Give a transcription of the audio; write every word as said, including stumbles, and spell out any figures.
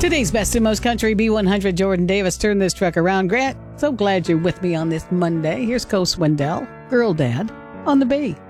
Today's best and most country B one hundred, Jordan Davis. Turn this truck around. Grant, so glad you're with me on this Monday. Here's Coast Wendell, Girl Dad, on the B.